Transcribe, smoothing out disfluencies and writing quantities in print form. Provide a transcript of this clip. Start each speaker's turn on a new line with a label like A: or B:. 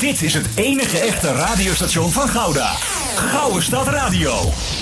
A: Dit is het enige echte radiostation van Gouda. Gouden Stad Radio.